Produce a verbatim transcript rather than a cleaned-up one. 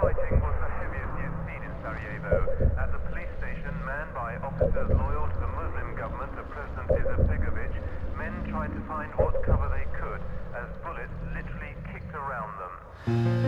fighting was the heaviest yet seen in Sarajevo. At the police station, manned by officers loyal to the Muslim government of President Izetbegovic, men tried to find what cover they could as bullets literally kicked around them.